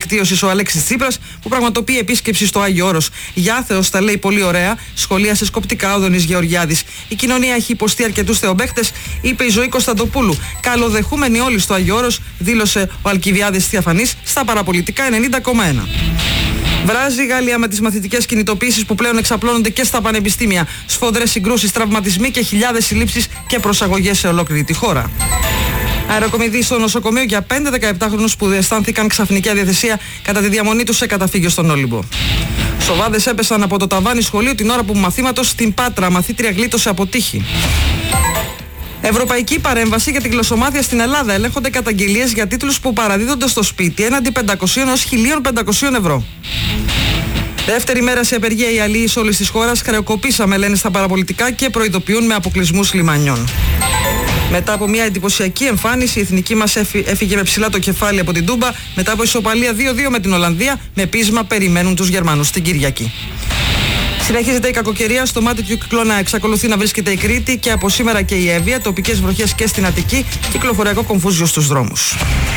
Δικτύωσης ο Αλέξης Τσίπρας, που πραγματοποιεί επίσκεψη στο Άγιο Όρος. Για άθεος τα λέει πολύ ωραία, σχολίασε σκοπτικά ο Δονής Γεωργιάδης. Η κοινωνία έχει υποστεί αρκετούς θεομπαίχτες, είπε η Ζωή Κωνσταντοπούλου. Καλοδεχούμενοι όλοι στο Άγιο Όρος, δήλωσε ο Αλκιβιάδης Θεαφανής στα παραπολιτικά 90,1. Βράζει η Γαλλία με τις μαθητικές κινητοποίησεις που πλέον εξαπλώνονται και στα πανεπιστήμια. Σφοδρές συγκρούσεις, τραυματισμοί και χιλιάδες συλλήψεις και προσαγωγές σε ολόκληρη τη χώρα. Αεροκομιδή στο νοσοκομείο για 5 17χρονους που αισθάνθηκαν ξαφνική αδιαθεσία κατά τη διαμονή τους σε καταφύγιο στον Όλυμπο. Σοβάδες έπεσαν από το ταβάνι σχολείου την ώρα που μαθήματος στην Πάτρα. Μαθήτρια γλίτωσε από τύχη. Ευρωπαϊκή παρέμβαση για την γλωσσομάθεια στην Ελλάδα. Ελέγχονται καταγγελίες για τίτλους που παραδίδονται στο σπίτι έναντι 500 έως 1.500 ευρώ. Δεύτερη μέρα σε απεργία οι αλλοίς όλης της χώρας. Χρεοκοπήσαμε, λένε στα παραπολιτικά, και προειδοποιούν με αποκλεισμούς λιμανιών. Μετά από μια εντυπωσιακή εμφάνιση, η εθνική μας έφυγε με ψηλά το κεφάλι από την Τούμπα. Μετά από ισοπαλία 2-2 με την Ολλανδία, με πείσμα περιμένουν τους Γερμανούς την Κυριακή. Συνεχίζεται η κακοκαιρία. Στο μάτι του κυκλώνα εξακολουθεί να βρίσκεται η Κρήτη και από σήμερα και η Εύβοια. Τοπικές βροχές και στην Αττική. Κυκλοφοριακό κομφούζιο στους δρόμους.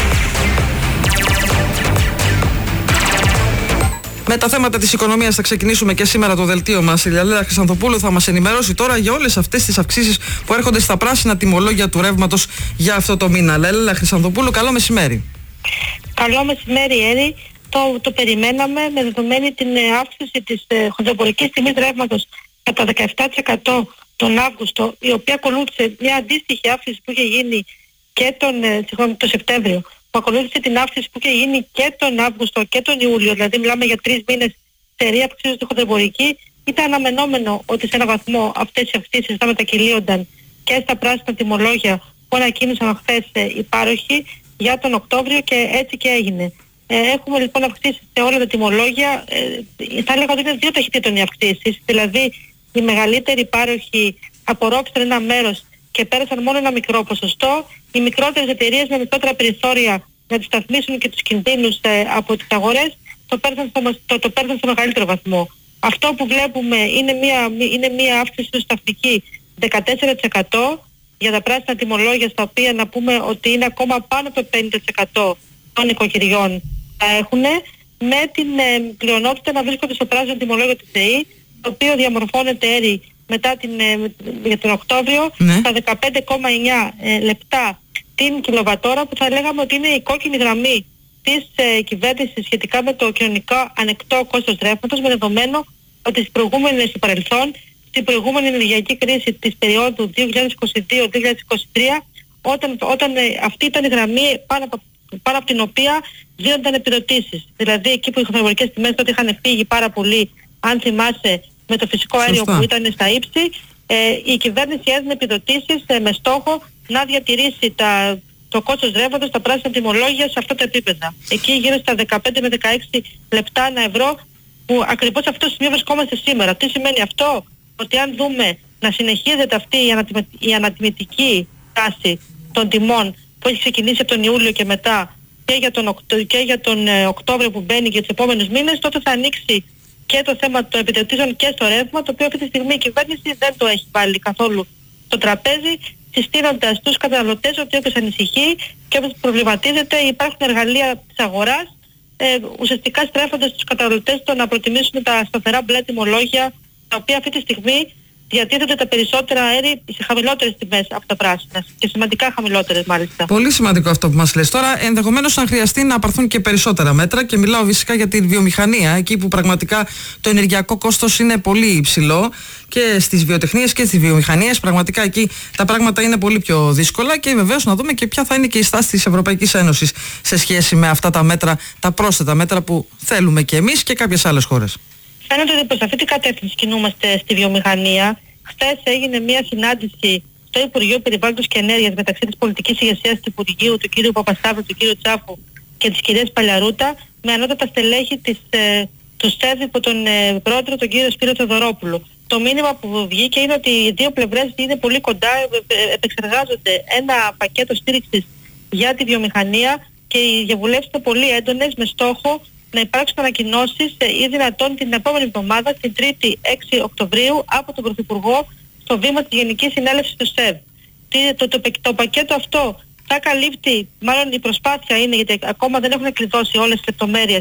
Με τα θέματα της οικονομίας θα ξεκινήσουμε και σήμερα το δελτίο μας. Η Λαλέλα Χρυσανθοπούλου θα μας ενημερώσει τώρα για όλες αυτές τις αυξήσεις που έρχονται στα πράσινα τιμολόγια του ρεύματος για αυτό το μήνα. Λαλέλα Χρυσανθοπούλου, καλό μεσημέρι. Καλό μεσημέρι, Έρη. Το περιμέναμε με δεδομένη την αύξηση της χοντροπορικής τιμής ρεύματος κατά 17% τον Αύγουστο, η οποία ακολούθησε μια αντίστοιχη αύξηση που είχε γίνει και τον Σεπτέμβριο, που ακολούθησε την αύξηση που είχε γίνει και τον Αύγουστο και τον Ιούλιο, δηλαδή μιλάμε για 3 μήνες σερία αυξήσεως στη χοντροπορική. Ήταν αναμενόμενο ότι σε έναν βαθμό αυτές οι αυξήσεις θα μετακυλίονταν και στα πράσινα τιμολόγια που ανακοίνωσαν χθες οι πάροχοι για τον Οκτώβριο, και έτσι και έγινε. Έχουμε λοιπόν αυξήσεις σε όλα τα τιμολόγια. Θα έλεγα ότι είναι δύο ταχυτήτων οι αυξήσεις. Δηλαδή οι μεγαλύτεροι πάροχοι απορρόφησαν ένα μέρος και πέρασαν μόνο ένα μικρό ποσοστό. Οι μικρότερες εταιρείες με μικρότερα περιθώρια να τις σταθμίσουν και τους κινδύνους από τις αγορές το πέρασαν στο μεγαλύτερο βαθμό. Αυτό που βλέπουμε είναι μια αύξηση σταθμική 14% για τα πράσινα τιμολόγια, στα οποία να πούμε ότι είναι ακόμα πάνω από το 50% των οικοκυριών θα έχουν, με την πλειονότητα να βρίσκονται στο πράσινο τιμολόγιο της ΔΕΗ, το οποίο διαμορφώνεται, Έρη, μετά για τον Οκτώβριο, στα 15,9 λεπτά την κιλοβατόρα, που θα λέγαμε ότι είναι η κόκκινη γραμμή της κυβέρνησης σχετικά με το κοινωνικά ανεκτό κόστος ρεύματος, με δεδομένο ότι στο παρελθόν, στην προηγούμενη ενεργειακή κρίση της περίοδου 2022-2023, όταν αυτή ήταν η γραμμή πάνω από την οποία δίνονταν επιδοτήσεις. Δηλαδή εκεί που οι χοντροπορικές τιμές τότε είχαν φύγει πάρα πολύ, αν θυμάσαι, με το φυσικό αέριο που ήταν στα ύψη, η κυβέρνηση έδινε επιδοτήσεις με στόχο να διατηρήσει το κόστος ρεύματος, τα πράσινα τιμολόγια σε αυτά τα επίπεδα. Εκεί γύρω στα 15 με 16 λεπτά ανά ευρώ, που ακριβώς αυτό το σημείο βρισκόμαστε σήμερα. Τι σημαίνει αυτό? Ότι αν δούμε να συνεχίζεται αυτή η ανατιμητική τάση των τιμών που έχει ξεκινήσει από τον Ιούλιο και μετά και για τον Οκτώβριο που μπαίνει και τους επόμενους μήνες, τότε θα ανοίξει και το θέμα των επιδοτήσεων και στο ρεύμα, το οποίο αυτή τη στιγμή η κυβέρνηση δεν το έχει βάλει καθόλου στο τραπέζι, συστήνοντας τους καταναλωτές ότι όποιος ανησυχεί και όποιος προβληματίζεται, υπάρχουν εργαλεία της αγοράς, ουσιαστικά στρέφοντας τους καταναλωτές στο να προτιμήσουν τα σταθερά μπλε τιμολόγια, τα οποία αυτή τη στιγμή διατίθεται τα περισσότερα αέρη σε χαμηλότερες τιμές από τα πράσινα, και σημαντικά χαμηλότερες μάλιστα. Πολύ σημαντικό αυτό που μας λες. Τώρα, ενδεχομένως αν χρειαστεί να πάρθουν και περισσότερα μέτρα, και μιλάω φυσικά για τη βιομηχανία, εκεί που πραγματικά το ενεργειακό κόστος είναι πολύ υψηλό, και στις βιοτεχνίες και στις βιομηχανίες. Πραγματικά εκεί τα πράγματα είναι πολύ πιο δύσκολα, και βεβαίως να δούμε και ποια θα είναι και η στάση της Ευρωπαϊκής Ένωσης σε σχέση με αυτά τα μέτρα, τα πρόσθετα μέτρα που θέλουμε και εμείς και κάποιες άλλες χώρες. Φαίνεται ότι προς αυτή την κατεύθυνση κινούμαστε στη βιομηχανία. Χθες έγινε μια συνάντηση στο Υπουργείο Περιβάλλοντος και Ενέργειας μεταξύ της πολιτικής ηγεσίας του Υπουργείου, του κ. Παπασταύρου, του κ. Τσάφου και της κυρίας Παλιαρούτα, με ανώτατα στελέχη του ΣΕΔ υπό τον πρόεδρο, τον κ. Σπύρο Θεοδωρόπουλο. Το μήνυμα που βγήκε είναι ότι οι δύο πλευρές είναι πολύ κοντά, επεξεργάζονται ένα πακέτο στήριξης για τη βιομηχανία, και οι διαβουλεύσεις είναι πολύ έντονες, με στόχο να υπάρξουν ανακοινώσεις ή δυνατόν την επόμενη εβδομάδα, την 3η 6 Οκτωβρίου, από τον Πρωθυπουργό στο βήμα της Γενικής Συνέλευσης του ΣΕΒ. Το πακέτο αυτό θα καλύπτει, μάλλον η προσπάθεια είναι, γιατί ακόμα δεν έχουν κλειδώσει όλες τις λεπτομέρειες,